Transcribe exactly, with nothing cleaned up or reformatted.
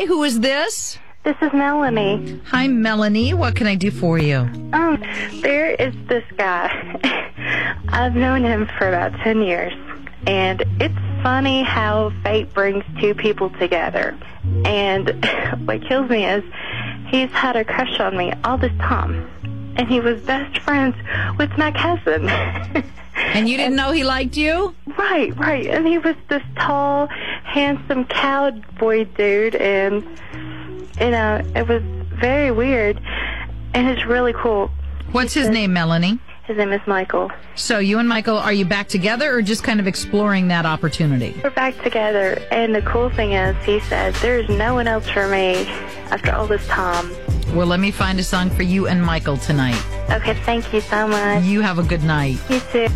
Hi, who is this? This is Melanie. Hi, Melanie. What can I do for you? Um, there is this guy. I've known him for about ten years, and it's funny how fate brings two people together. And what kills me is he's had a crush on me all this time, and he was best friends with my cousin. And you didn't and, know he liked you? Right, right. And he was this tall, handsome cowboy dude, and, you know, it was very weird, and it's really cool. What's his name, Melanie? His name is Michael. So you and Michael, are you back together or just kind of exploring that opportunity? We're back together, and the cool thing is he said, there's no one else for me after all this time. Well, let me find a song for you and Michael tonight. Okay, thank you so much. You have a good night. You too.